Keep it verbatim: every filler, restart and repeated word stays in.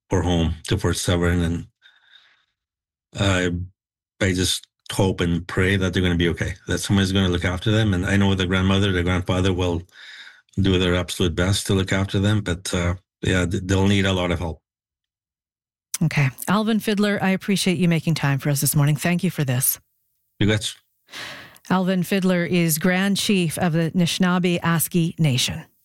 for home to Fort Severn, and I I just hope and pray that they're going to be okay, that somebody's going to look after them. And I know the grandmother, the grandfather will do their absolute best to look after them, but uh, yeah, they'll need a lot of help. Okay. Alvin Fiddler, I appreciate you making time for us this morning. Thank you for this. You bet. Alvin Fiddler is Grand Chief of the Anishinaabe Aski Nation.